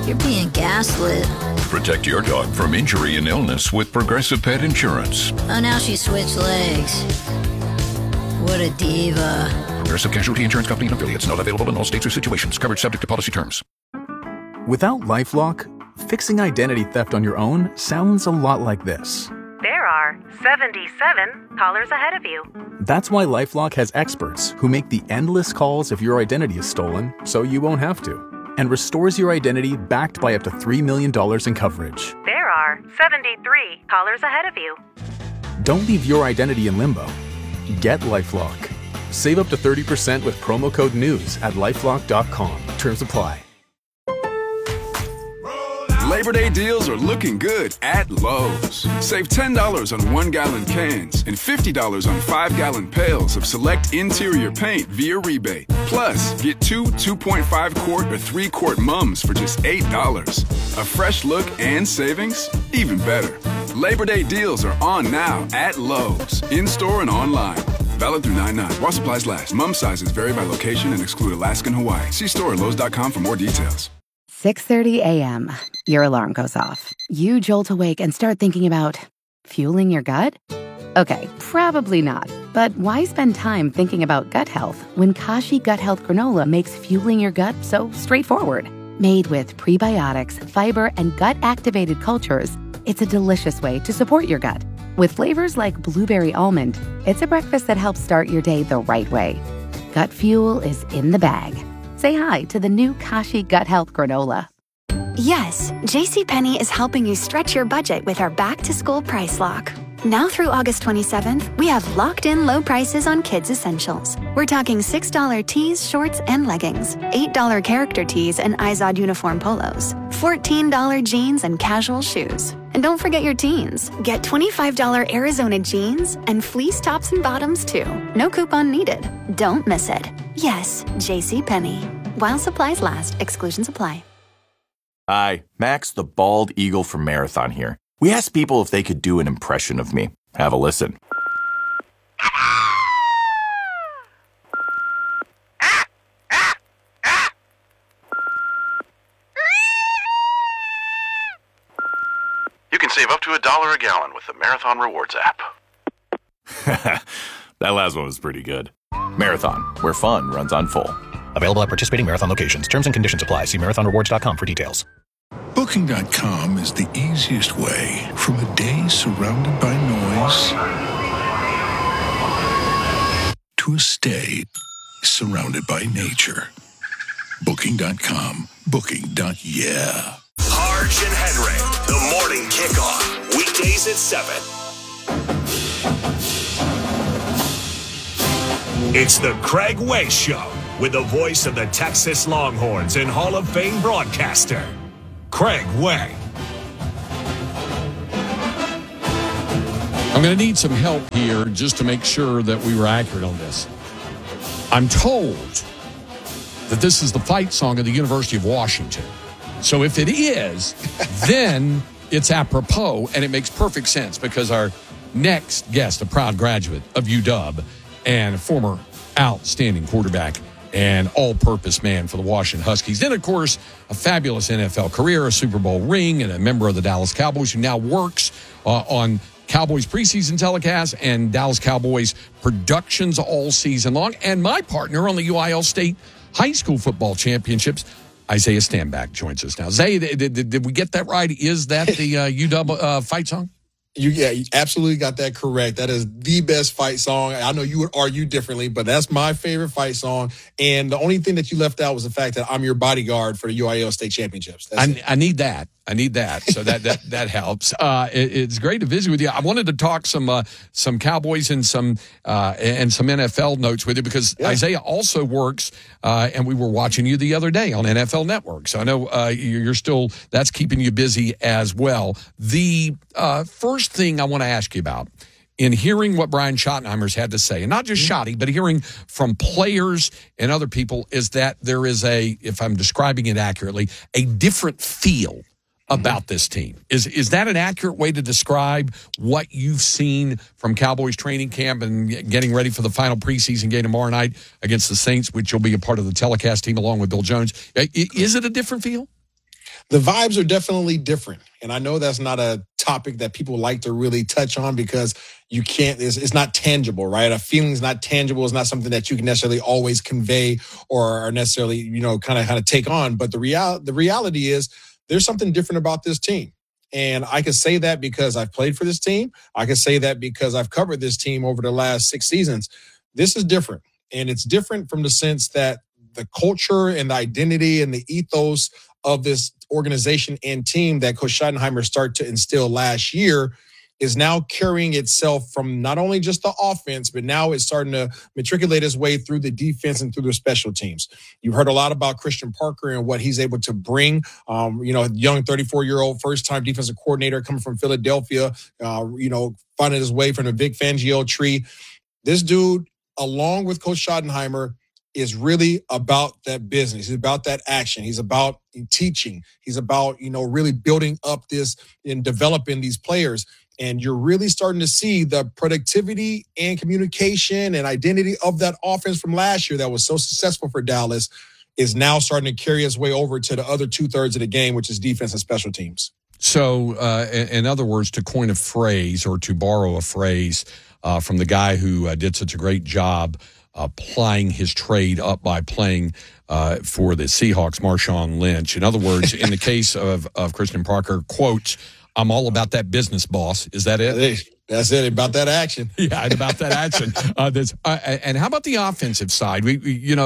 You're being gaslit. Protect your dog from injury and illness with Progressive Pet Insurance. Oh, now she switched legs. What a diva. Progressive Casualty Insurance Company and affiliates. Not available in all states or situations. Coverage subject to policy terms. Without LifeLock, fixing identity theft on your own sounds a lot like this. There are 77 callers ahead of you. That's why LifeLock has experts who make the endless calls if your identity is stolen, so you won't have to, and restores your identity backed by up to $3 million in coverage. There are 73 callers ahead of you. Don't leave your identity in limbo. Get LifeLock. Save up to 30% with promo code NEWS at LifeLock.com. Terms apply. Labor Day deals are looking good at Lowe's. Save $10 on 1-gallon cans and $50 on 5-gallon pails of select interior paint via rebate. Plus, get 2.5-quart or 3-quart mums for just $8. A fresh look and savings? Even better. Labor Day deals are on now at Lowe's, in-store and online. Valid through 9/9. While supplies last. Mum sizes vary by location and exclude Alaska and Hawaii. See store at Lowe's.com for more details. 6:30 a.m. Your alarm goes off. You jolt awake and start thinking about fueling your gut? Okay, probably not. But why spend time thinking about gut health when Kashi Gut Health Granola makes fueling your gut so straightforward? Made with prebiotics, fiber, and gut-activated cultures, it's a delicious way to support your gut. With flavors like blueberry almond, it's a breakfast that helps start your day the right way. Gut fuel is in the bag. Say hi to the new Kashi Gut Health Granola. Yes, JCPenney is helping you stretch your budget with our back-to-school price lock. Now through August 27th, we have locked-in low prices on kids' essentials. We're talking $6 tees, shorts, and leggings, $8 character tees and Izod uniform polos, $14 jeans and casual shoes. And don't forget your teens. Get $25 Arizona jeans and fleece tops and bottoms, too. No coupon needed. Don't miss it. Yes, JCPenney. While supplies last, exclusions apply. Hi, Max the Bald Eagle from Marathon here. We asked people if they could do an impression of me. Have a listen. You can save up to $1 a gallon with the Marathon Rewards app. That last one was pretty good. Marathon, where fun runs on full. Available at participating Marathon locations. Terms and conditions apply. See marathonrewards.com for details. Booking.com is the easiest way from a day surrounded by noise to a stay surrounded by nature. Booking.com. Booking.yeah. Harge and Henry, the morning kickoff. Weekdays at 7. It's the Craig Way Show with the voice of the Texas Longhorns and Hall of Fame broadcaster, Craig Way. I'm going to need some help here just to make sure that we were accurate on this. I'm told that this is the fight song of the University of Washington. So if it is, then it's apropos and it makes perfect sense because our next guest, a proud graduate of UW and a former outstanding quarterback and all-purpose man for the Washington Huskies. Then, of course, a fabulous NFL career, a Super Bowl ring, and a member of the Dallas Cowboys who now works on Cowboys preseason telecasts and Dallas Cowboys productions all season long. And my partner on the UIL State High School Football Championships, Isaiah Stanback, joins us now. Zay, did we get that right? Is that the UW fight song? You absolutely got that correct. That is the best fight song. I know you would argue differently, but that's my favorite fight song. And the only thing that you left out was the fact that I'm your bodyguard for the UIL State Championships. I need that. So that helps. It's great to visit with you. I wanted to talk some Cowboys and some NFL notes with you because Isaiah also works, and we were watching you the other day on NFL Network. So I know you're still, that's keeping you busy as well. The first thing I want to ask you about, in hearing what Brian Schottenheimer's had to say, and not just Schotty, but hearing from players and other people, is that there is if I'm describing it accurately, a different feel about this team. Is that an accurate way to describe what you've seen from Cowboys training camp and getting ready for the final preseason game tomorrow night against the Saints, which you'll be a part of the telecast team along with Bill Jones? Is it a different feel? The vibes are definitely different. And I know that's not a topic that people like to really touch on because you can't, it's not tangible, right? A feeling is not tangible. It's not something that you can necessarily always convey or necessarily, kind of take on. But the reality is there's something different about this team. And I can say that because I've played for this team. I can say that because I've covered this team over the last 6 seasons. This is different. And it's different from the sense that the culture and the identity and the ethos of this organization and team that Coach Schottenheimer started to instill last year is now carrying itself from not only just the offense, but now it's starting to matriculate its way through the defense and through the special teams. You've heard a lot about Christian Parker and what he's able to bring. Young 34-year-old first-time defensive coordinator coming from Philadelphia, finding his way from the Vic Fangio tree. This dude, along with Coach Schottenheimer, is really about that business. He's about that action. He's about teaching. He's about, really building up this and developing these players. And you're really starting to see the productivity and communication and identity of that offense from last year that was so successful for Dallas is now starting to carry its way over to the other 2/3 of the game, which is defense and special teams. So, in other words, to coin a phrase or to borrow a phrase from the guy who did such a great job plying his trade up by playing for the Seahawks, Marshawn Lynch. In other words, in the case of Christian Parker, quote, "I'm all about that business, boss." Is that it? That's it. About that action. Yeah, about that action. And how about the offensive side? We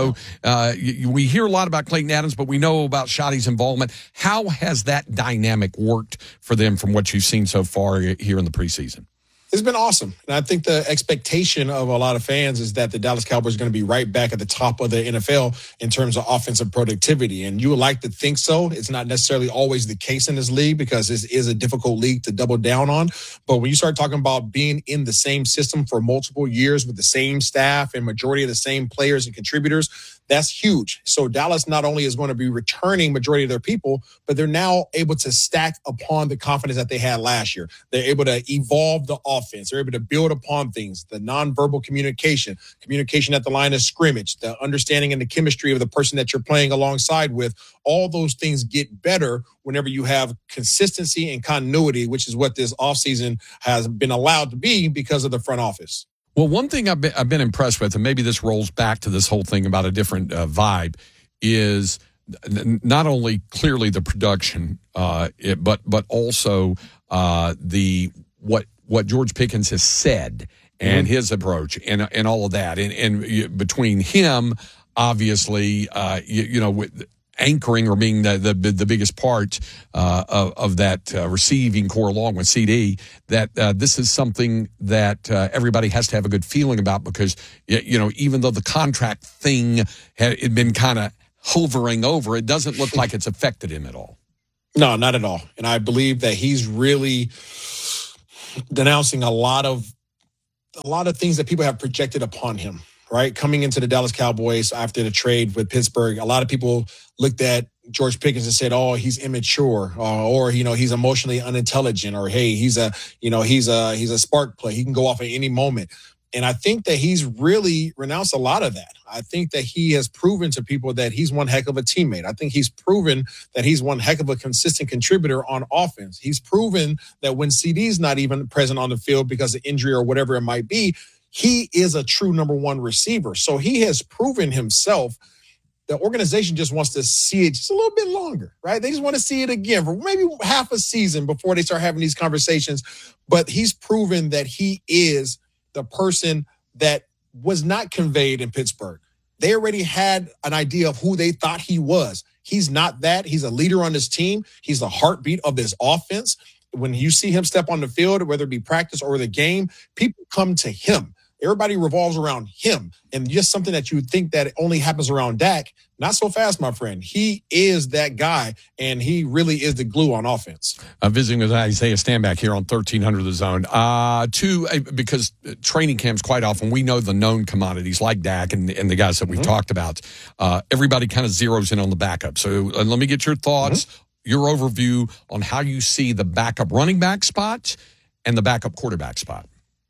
hear a lot about Clayton Adams, but we know about Schotty's involvement. How has that dynamic worked for them from what you've seen so far here in the preseason? It's been awesome. And I think the expectation of a lot of fans is that the Dallas Cowboys are going to be right back at the top of the NFL in terms of offensive productivity. And you would like to think so. It's not necessarily always the case in this league because this is a difficult league to double down on. But when you start talking about being in the same system for multiple years with the same staff and majority of the same players and contributors, that's huge. So Dallas not only is going to be returning majority of their people, but they're now able to stack upon the confidence that they had last year. They're able to evolve the offense. They're able to build upon things, the nonverbal communication at the line of scrimmage, the understanding and the chemistry of the person that you're playing alongside with. All those things get better whenever you have consistency and continuity, which is what this offseason has been allowed to be because of the front office. Well, one thing I've been impressed with, and maybe this rolls back to this whole thing about a different vibe, is not only clearly the production, but also what George Pickens has said and his approach and all of that, and between him, obviously, with anchoring or being the biggest part of that receiving core along with CD, that this is something that everybody has to have a good feeling about because, even though the contract thing had been kind of hovering over, it doesn't look like it's affected him at all. No, not at all. And I believe that he's really denouncing a lot of things that people have projected upon him. Right, coming into the Dallas Cowboys after the trade with Pittsburgh, a lot of people looked at George Pickens and said, "Oh, he's immature," or he's emotionally unintelligent, or hey, he's a spark play. He can go off at any moment. And I think that he's really renounced a lot of that. I think that he has proven to people that he's one heck of a teammate. I think he's proven that he's one heck of a consistent contributor on offense. He's proven that when CD's not even present on the field because of injury or whatever it might be, he is a true number one receiver. So he has proven himself. The organization just wants to see it just a little bit longer, right? They just want to see it again for maybe half a season before they start having these conversations. But he's proven that he is the person that was not conveyed in Pittsburgh. They already had an idea of who they thought he was. He's not that. He's a leader on this team. He's the heartbeat of this offense. When you see him step on the field, whether it be practice or the game, people come to him. Everybody revolves around him. And just something that you would think that only happens around Dak, not so fast, my friend. He is that guy, and he really is the glue on offense. Visiting with Isaiah Stanback here on 1300 The Zone. Because training camps, quite often, we know the known commodities like Dak and the guys that we've talked about. Everybody kind of zeroes in on the backup. So let me get your thoughts, your overview on how you see the backup running back spot and the backup quarterback spot.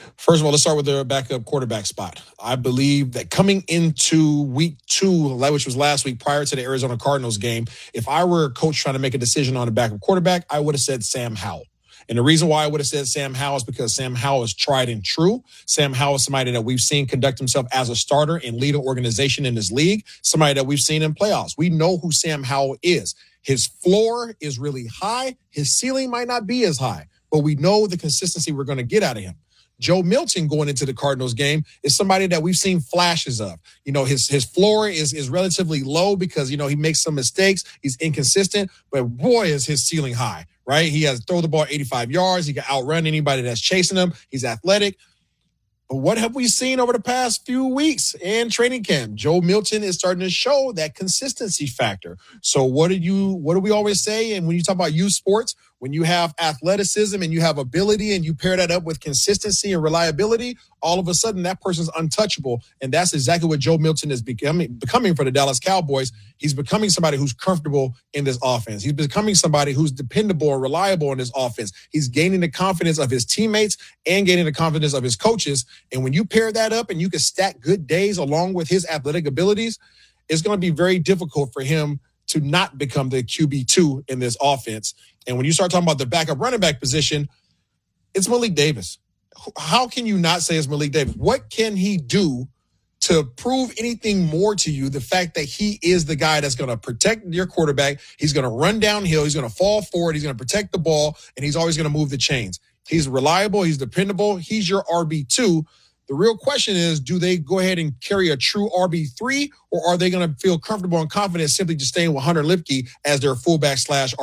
First of all, let's start with the backup quarterback spot. I believe that coming into week 2, which was last week prior to the Arizona Cardinals game, if I were a coach trying to make a decision on a backup quarterback, I would have said Sam Howell. And the reason why I would have said Sam Howell is because Sam Howell is tried and true. Sam Howell is somebody that we've seen conduct himself as a starter and lead an organization in this league, somebody that we've seen in playoffs. We know who Sam Howell is. His floor is really high. His ceiling might not be as high, but we know the consistency we're going to get out of him. Joe Milton going into the Cardinals game is somebody that we've seen flashes of. His floor is relatively low because, he makes some mistakes. He's inconsistent, but boy, is his ceiling high, right? He has throw the ball 85 yards. He can outrun anybody that's chasing him. He's athletic. But what have we seen over the past few weeks in training camp? Joe Milton is starting to show that consistency factor. So what do we always say? And when you talk about youth sports, when you have athleticism and you have ability and you pair that up with consistency and reliability, all of a sudden that person's untouchable. And that's exactly what Joe Milton is becoming for the Dallas Cowboys. He's becoming somebody who's comfortable in this offense. He's becoming somebody who's dependable and reliable in this offense. He's gaining the confidence of his teammates and gaining the confidence of his coaches. And when you pair that up and you can stack good days along with his athletic abilities, it's going to be very difficult for him to not become the QB2 in this offense. And when you start talking about the backup running back position, it's Malik Davis. How can you not say it's Malik Davis? What can he do to prove anything more to you? The fact that he is the guy that's going to protect your quarterback. He's going to run downhill. He's going to fall forward. He's going to protect the ball, and he's always going to move the chains. He's reliable. He's dependable. He's your RB2. The real question is, do they go ahead and carry a true RB3, or are they going to feel comfortable and confident simply just staying with Hunter Lipke as their fullback /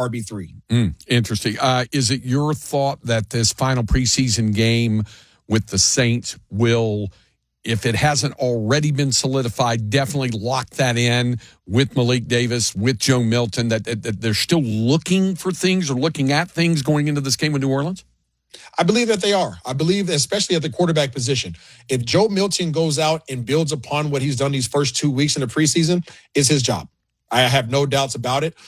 RB3? Interesting. Is it your thought that this final preseason game with the Saints will, if it hasn't already been solidified, definitely lock that in with Malik Davis, with Joe Milton, that they're still looking for things or looking at things going into this game with New Orleans? I believe that they are. I believe, especially at the quarterback position, if Joe Milton goes out and builds upon what he's done these first 2 weeks in the preseason, it's his job. I have no doubts about it.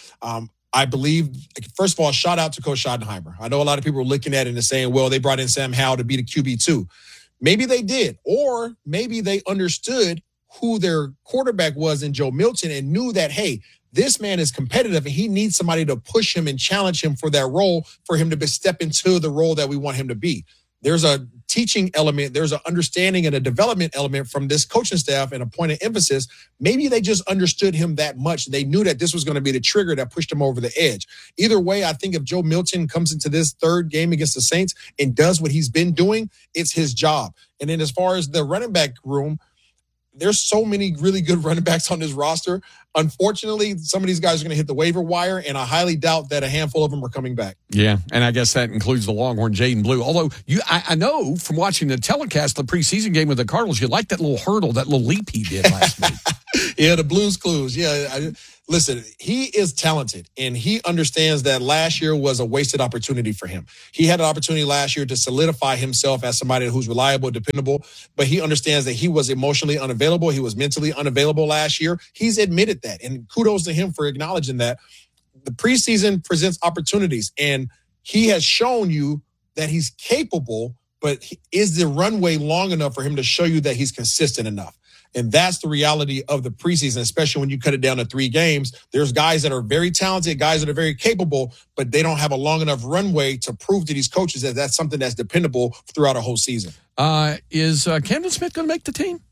I believe, first of all, shout out to Coach Schottenheimer. I know a lot of people are looking at it and saying, well, they brought in Sam Howell to be the QB2. Maybe they did, or maybe they understood who their quarterback was in Joe Milton and knew that, hey, this man is competitive and he needs somebody to push him and challenge him for that role, for him to step into the role that we want him to be. There's a teaching element, there's an understanding and a development element from this coaching staff and a point of emphasis. Maybe they just understood him that much. They knew that this was going to be the trigger that pushed him over the edge. Either way, I think if Joe Milton comes into this third game against the Saints and does what he's been doing, it's his job. And then as far as the running back room, there's so many really good running backs on this roster. Unfortunately, some of these guys are going to hit the waiver wire, and I highly doubt that a handful of them are coming back. Yeah, and I guess that includes the Longhorn, Jaden Blue. Although I know from watching the telecast, the preseason game with the Cardinals, you like that little hurdle, that little leap he did last week. Yeah, the Blues Clues. Yeah, listen, he is talented, and he understands that last year was a wasted opportunity for him. He had an opportunity last year to solidify himself as somebody who's reliable, dependable, but he understands that he was emotionally unavailable. He was mentally unavailable last year. He's admitted that, and kudos to him for acknowledging that. The preseason presents opportunities, and he has shown you that he's capable, but is the runway long enough for him to show you that he's consistent enough? And that's the reality of the preseason, especially when you cut it down to 3 games. There's guys that are very talented, guys that are very capable, but they don't have a long enough runway to prove to these coaches that that's something that's dependable throughout a whole season. Is Camden Smith going to make the team?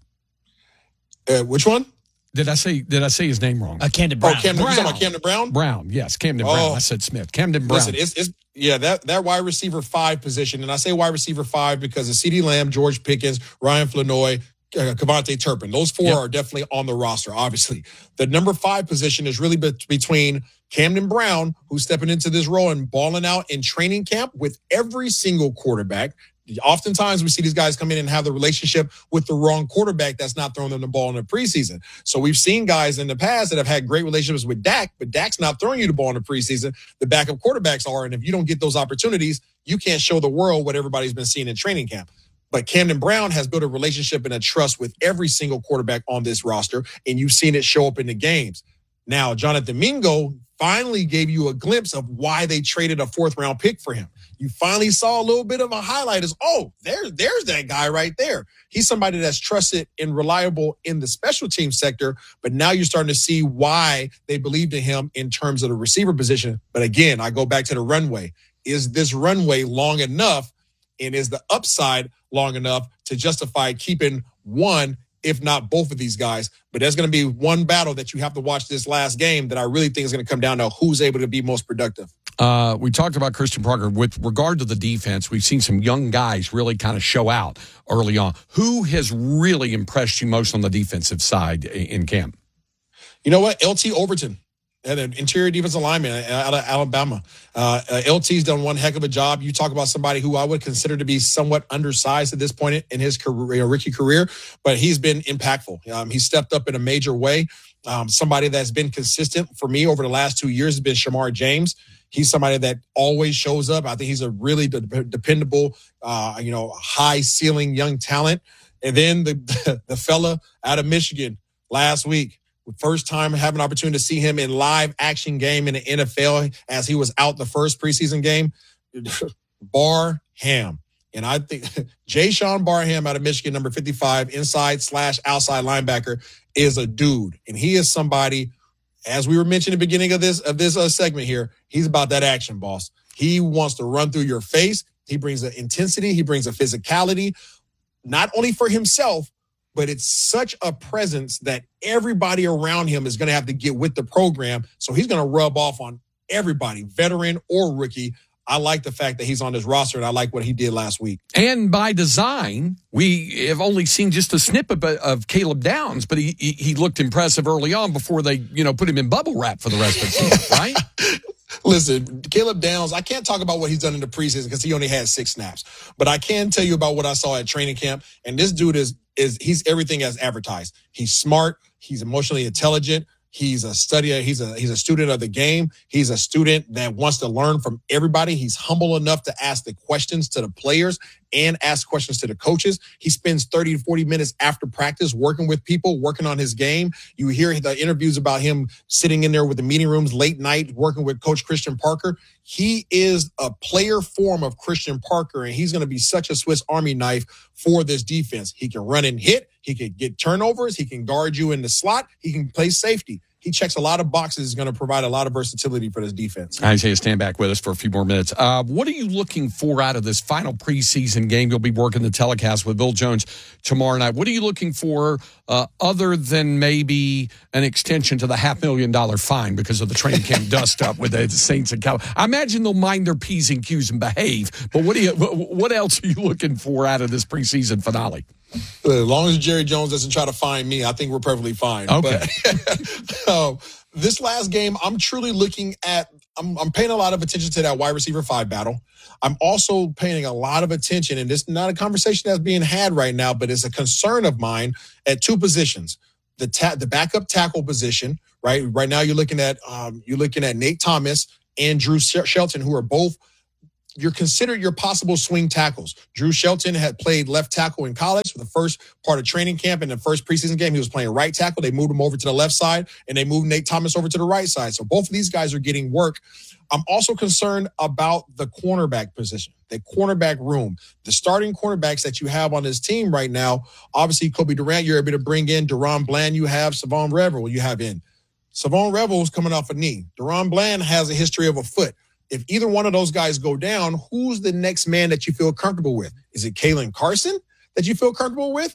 Which one? Did I say his name wrong? Camden Brown. Oh, Camden Brown. You talking about Camden Brown? Brown, yes. Camden Brown. I said Smith. Camden Brown. Listen, that wide receiver 5 position, and I say wide receiver 5 because of CeeDee Lamb, George Pickens, Ryan Flanoy, Kevontae Turpin. Those 4 are definitely on the roster, obviously. The number 5 position is really between Camden Brown, who's stepping into this role and balling out in training camp with every single quarterback. Oftentimes we see these guys come in and have the relationship with the wrong quarterback that's not throwing them the ball in the preseason. So we've seen guys in the past that have had great relationships with Dak, but Dak's not throwing you the ball in the preseason. The backup quarterbacks are, and if you don't get those opportunities, you can't show the world what everybody's been seeing in training camp. But Camden Brown has built a relationship and a trust with every single quarterback on this roster, and you've seen it show up in the games. Now, Jonathan Mingo finally gave you a glimpse of why they traded a 4th-round pick for him. you finally saw a little bit of a highlight is, there's that guy right there. He's somebody that's trusted and reliable in the special team sector, but now you're starting to see why they believed in him in terms of the receiver position. But again, I go back to the runway. Is this runway long enough, and is the upside long enough to justify keeping one, if not both of these guys? But there's going to be one battle that you have to watch this last game that I really think is going to come down to who's able to be most productive. We talked about Christian Parker. With regard to the defense, we've seen some young guys really kind of show out early on. Who has really impressed you most on the defensive side in camp? You know what? LT Overton, an interior defensive lineman out of Alabama. LT's done one heck of a job. You talk about somebody who I would consider to be somewhat undersized at this point in his career, rookie career, but he's been impactful. He's stepped up in a major way. Somebody that's been consistent for me over the last 2 years has been Shamar James. He's somebody that always shows up. I think he's a really dependable, high ceiling young talent. And then the fella out of Michigan last week, first time having an opportunity to see him in live action game in the NFL as he was out the first preseason game, Barham. And I think Jay-Sean Barham out of Michigan, number 55, inside/outside linebacker, is a dude. And he is somebody, as we were mentioning at the beginning of this segment here, he's about that action, boss. He wants to run through your face. He brings an intensity. He brings a physicality, not only for himself, but it's such a presence that everybody around him is going to have to get with the program. So he's going to rub off on everybody, veteran or rookie. I like the fact that he's on this roster, and I like what he did last week. And by design, we have only seen just a snippet of Caleb Downs, but he looked impressive early on before they, put him in bubble wrap for the rest of the season, right? Listen, Caleb Downs, I can't talk about what he's done in the preseason because he only had 6 snaps. But I can tell you about what I saw at training camp. And this dude he's everything as advertised. He's smart. He's emotionally intelligent. He's a studier. He's a student of the game. He's a student that wants to learn from everybody. He's humble enough to ask the questions to the players and ask questions to the coaches. He spends 30 to 40 minutes after practice working with people, working on his game. You hear the interviews about him sitting in there with the meeting rooms late night, working with Coach Christian Parker. He is a player form of Christian Parker, and he's going to be such a Swiss Army knife for this defense. He can run and hit. He can get turnovers. He can guard you in the slot. He can play safety. He checks a lot of boxes. He's going to provide a lot of versatility for this defense. Isaiah, stand back with us for a few more minutes. What are you looking for out of this final preseason game? You'll be working the telecast with Bill Jones tomorrow night. What are you looking for other than maybe an extension to the $500,000 fine because of the training camp dust-up with the Saints and Cowboys? I imagine they'll mind their P's and Q's and behave, but what else are you looking for out of this preseason finale? As long as Jerry Jones doesn't try to find me, I think we're perfectly fine. Okay. But this last game, I'm truly looking at I'm paying a lot of attention to that wide receiver 5 battle. I'm also paying a lot of attention, and this is not a conversation that's being had right now, but it's a concern of mine at 2 positions. The backup tackle position, right? Right now you're looking at Nate Thomas and Drew Shelton, who are both you're considered your possible swing tackles. Drew Shelton had played left tackle in college for the first part of training camp. In the first preseason game, he was playing right tackle. They moved him over to the left side, and they moved Nate Thomas over to the right side. So both of these guys are getting work. I'm also concerned about the cornerback position, the cornerback room. The starting cornerbacks that you have on this team right now, obviously Kobe Durant, you're able to bring in Deron Bland. You have Savon Revel. You have in. Savon Revel is coming off a knee. Deron Bland has a history of a foot. If either one of those guys go down, who's the next man that you feel comfortable with? Is it Kalen Carson that you feel comfortable with?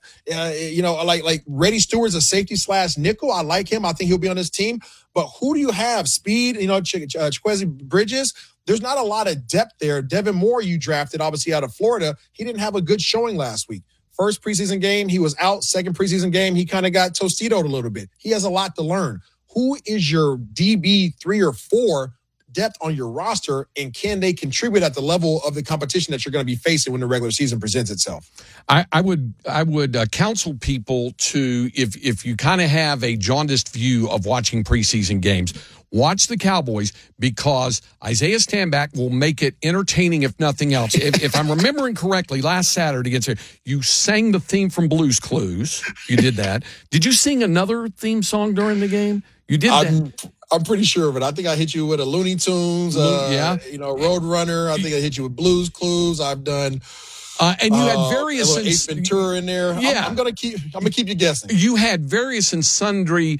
Like Reddy Stewart's a safety / nickel. I like him. I think he'll be on this team. But who do you have? Speed, Chikwueze Bridges. There's not a lot of depth there. Devin Moore, you drafted, obviously out of Florida. He didn't have a good showing last week. First preseason game, he was out. Second preseason game, he kind of got Tostito'd a little bit. He has a lot to learn. Who is your DB 3 or 4 depth on your roster, and can they contribute at the level of the competition that you're going to be facing when the regular season presents itself? I would counsel people to, if you kind of have a jaundiced view of watching preseason games, watch the Cowboys, because Isaiah Stanback will make it entertaining, if nothing else. If I'm remembering correctly, last Saturday, you sang the theme from Blue's Clues. You did that. Did you sing another theme song during the game? You did that. I'm pretty sure of it. I think I hit you with a Looney Tunes, Road Runner. I think I hit you with Blue's Clues. I've done... and you had various Ace Ventura in there. Yeah. I'm gonna keep you guessing. You had various and sundry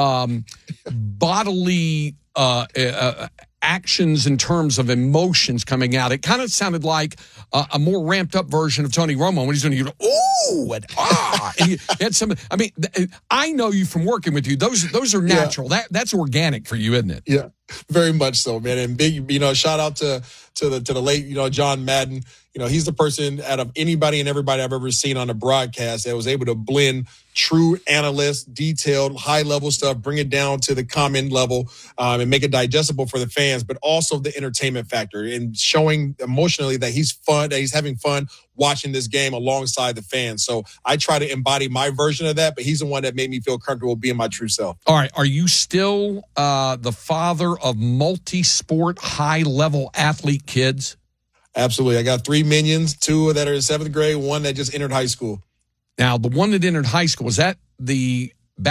bodily actions in terms of emotions coming out. It kind of sounded like a more ramped up version of Tony Romo when he's doing you ooh and ah. And you had some. I mean, I know you from working with you. Those are natural. Yeah. That's organic for you, isn't it? Yeah, very much so, man. And big, shout out to the late, John Madden. He's the person out of anybody and everybody I've ever seen on a broadcast that was able to blend true analyst, detailed, high-level stuff, bring it down to the comment level, and make it digestible for the fans, but also the entertainment factor and showing emotionally that he's having fun watching this game alongside the fans. So I try to embody my version of that, but he's the one that made me feel comfortable being my true self. All right. Are you still the father of multi-sport, high-level athlete kids? Absolutely. I got 3 minions, 2 that are in 7th grade, 1 that just entered high school. Now, the one that entered high school, is that the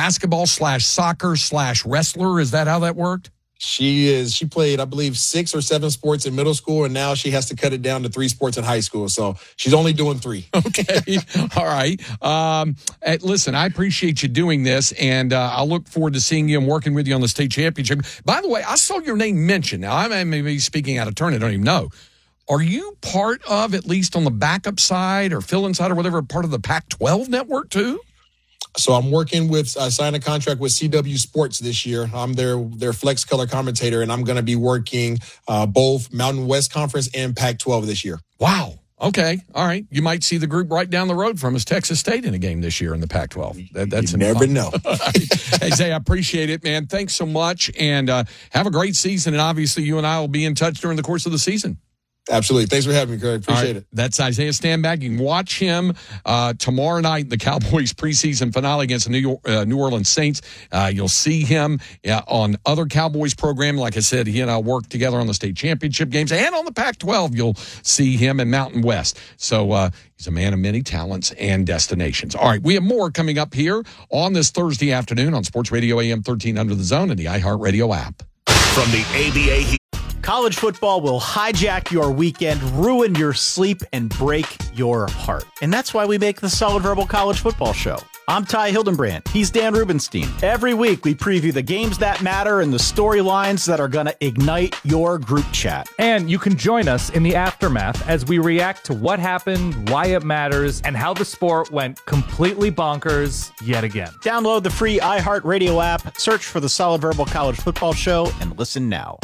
basketball/soccer/wrestler? Is that how that worked? She played, I believe, 6 or 7 sports in middle school, and now she has to cut it down to 3 sports in high school. So she's only doing 3. Okay. All right. Listen, I appreciate you doing this, and I'll look forward to seeing you and working with you on the state championship. By the way, I saw your name mentioned. Now, I may be speaking out of turn. I don't even know. Are you part of, at least on the backup side or fill-in side or whatever, part of the Pac-12 network too? So I'm working with, I signed a contract with CW Sports this year. I'm their flex color commentator, and I'm going to be working both Mountain West Conference and Pac-12 this year. Wow. Okay. All right. You might see the group right down the road from us, Texas State, in a game this year in the Pac-12. That's you never know. Hey, Zay, I appreciate it, man. Thanks so much, and have a great season. And obviously, you and I will be in touch during the course of the season. Absolutely. Thanks for having me, Craig. Appreciate it. That's Isaiah Stanback. You can watch him tomorrow night, the Cowboys preseason finale against the New Orleans Saints. You'll see him on other Cowboys programming. Like I said, he and I work together on the state championship games, and on the Pac-12, you'll see him in Mountain West. So he's a man of many talents and destinations. All right, we have more coming up here on this Thursday afternoon on Sports Radio AM 1300 The Zone and the iHeartRadio app. From the ABA... College football will hijack your weekend, ruin your sleep, and break your heart. And that's why we make the Solid Verbal College Football Show. I'm Ty Hildenbrand. He's Dan Rubenstein. Every week, we preview the games that matter and the storylines that are going to ignite your group chat. And you can join us in the aftermath as we react to what happened, why it matters, and how the sport went completely bonkers yet again. Download the free iHeartRadio app, search for the Solid Verbal College Football Show, and listen now.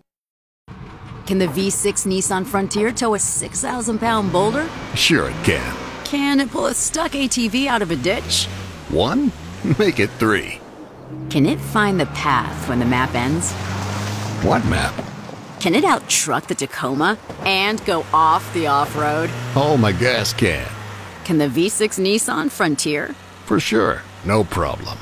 Can the V6 Nissan Frontier tow a 6,000-pound boulder? Sure it can. Can it pull a stuck ATV out of a ditch? 1? Make it 3. Can it find the path when the map ends? What map? Can it out-truck the Tacoma and go off the off-road? Oh, my gas can. Can the V6 Nissan Frontier? For sure. No problem.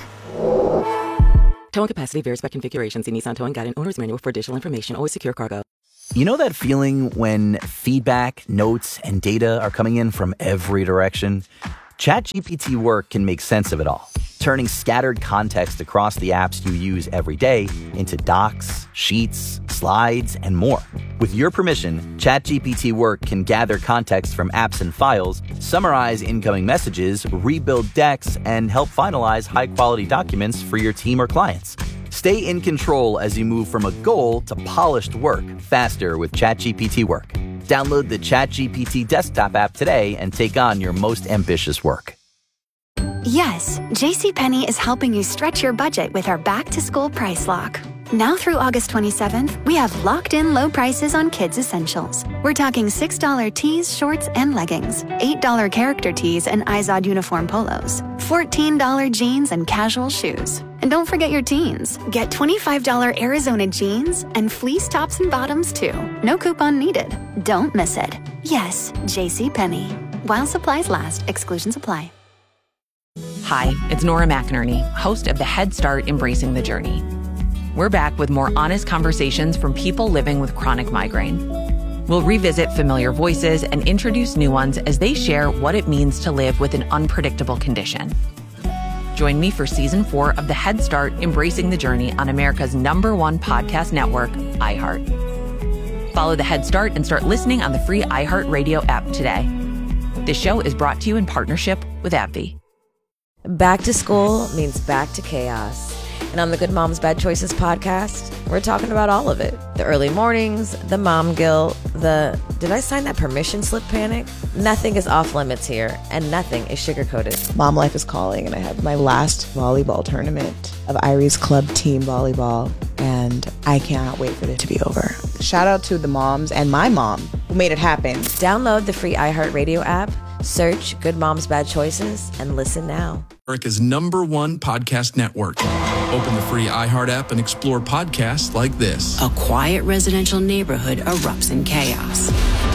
Towing capacity varies by configuration. See Nissan Towing Guide and Owner's Manual for additional information. Always secure cargo. You know that feeling when feedback, notes, and data are coming in from every direction? ChatGPT Work can make sense of it all, turning scattered context across the apps you use every day into docs, sheets, slides, and more. With your permission, ChatGPT Work can gather context from apps and files, summarize incoming messages, rebuild decks, and help finalize high-quality documents for your team or clients. Stay in control as you move from a goal to polished work faster with ChatGPT Work. Download the ChatGPT desktop app today and take on your most ambitious work. Yes, JCPenney is helping you stretch your budget with our back-to-school price lock. Now through August 27th, we have locked-in low prices on kids' essentials. We're talking $6 tees, shorts, and leggings, $8 character tees and Izod uniform polos, $14 jeans and casual shoes. And don't forget your teens. Get $25 Arizona jeans and fleece tops and bottoms, too. No coupon needed. Don't miss it. Yes, JCPenney. While supplies last, exclusions apply. Hi, it's Nora McInerney, host of the Head Start Embracing the Journey. We're back with more honest conversations from people living with chronic migraine. We'll revisit familiar voices and introduce new ones as they share what it means to live with an unpredictable condition. Join me for Season 4 of the Head Start Embracing the Journey on America's #1 podcast network, iHeart. Follow the Head Start and start listening on the free iHeartRadio app today. This show is brought to you in partnership with AbbVie. Back to school means back to chaos. And on the Good Moms Bad Choices podcast, we're talking about all of it. The early mornings, the mom guilt, the did I sign that permission slip panic? Nothing is off limits here, and nothing is sugar-coated. Mom life is calling, and I have my last volleyball tournament of Irie's Club Team Volleyball, and I cannot wait for it to be over. Shout out to the moms and my mom who made it happen. Download the free iHeartRadio app, search Good Moms Bad Choices, and listen now. America's #1 podcast network. Open the free iHeart app and explore podcasts like this. A quiet residential neighborhood erupts in chaos.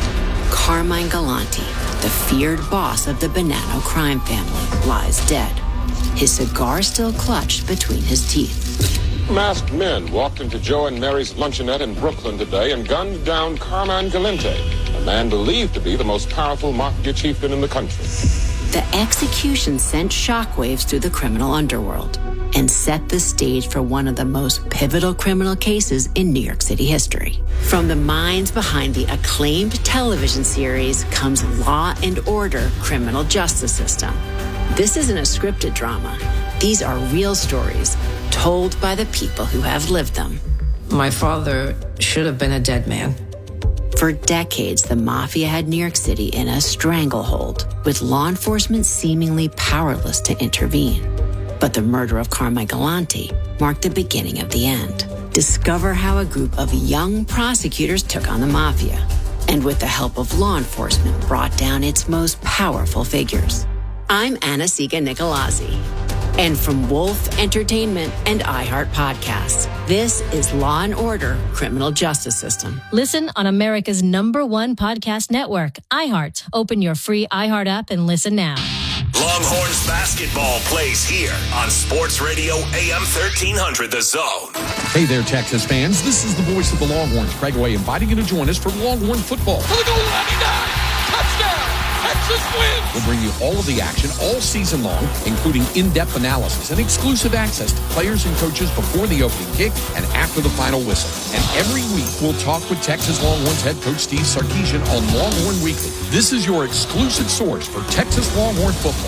Carmine Galante, the feared boss of the Bonanno crime family, lies dead, his cigar still clutched between his teeth. Masked men walked into Joe and Mary's luncheonette in Brooklyn today and gunned down Carmine Galante, a man believed to be the most powerful mafia chieftain in the country. The execution sent shockwaves through the criminal underworld and set the stage for one of the most pivotal criminal cases in New York City history. From the minds behind the acclaimed television series comes Law and Order: Criminal Justice System. This isn't a scripted drama. These are real stories told by the people who have lived them. My father should have been a dead man. For decades, the mafia had New York City in a stranglehold, with law enforcement seemingly powerless to intervene. But the murder of Carmine Galante marked the beginning of the end. Discover how a group of young prosecutors took on the mafia, and with the help of law enforcement, brought down its most powerful figures. I'm Anna Siga Nicolazzi. And from Wolf Entertainment and iHeart Podcasts, this is Law and Order: Criminal Justice System. Listen on America's #1 podcast network, iHeart. Open your free iHeart app and listen now. Longhorns basketball plays here on Sports Radio AM 1300 The Zone. Hey there, Texas fans. This is the voice of the Longhorns, Craig Way, inviting you to join us for Longhorn football. For the goal line, he dives. Touchdown. Texas wins. We'll bring you all of the action all season long, including in-depth analysis and exclusive access to players and coaches before the opening kick and after the final whistle. And every week, we'll talk with Texas Longhorns head coach Steve Sarkisian on Longhorn Weekly. This is your exclusive source for Texas Longhorn football.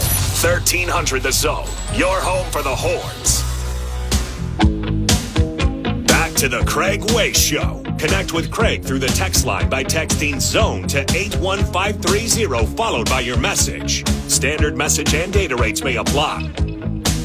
1300 The Zone, your home for the Horns. Back to the Craig Way Show. Connect with Craig through the text line by texting ZONE to 81530, followed by your message. Standard message and data rates may apply.